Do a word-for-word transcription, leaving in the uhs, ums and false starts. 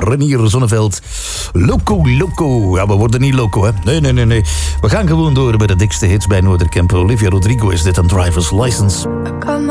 Renier Zonneveld. Loco, loco. Ja, we worden niet loco, hè. Nee, nee, nee, nee. We gaan gewoon door bij de dikste hits bij Noorderkemp. Olivia Rodrigo is dit, een Driver's License.